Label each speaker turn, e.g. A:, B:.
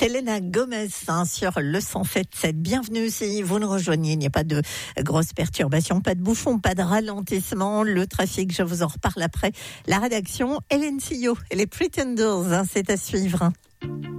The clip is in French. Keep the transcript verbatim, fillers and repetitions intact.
A: Selena Gomez hein, sur le cent sept sept. Bienvenue si vous nous rejoignez. Il n'y a pas de grosses perturbations, pas de bouchons, pas de ralentissement. Le trafic, je vous en reparle après. La rédaction, Hélène Sillot et les Pretenders, hein, c'est à suivre.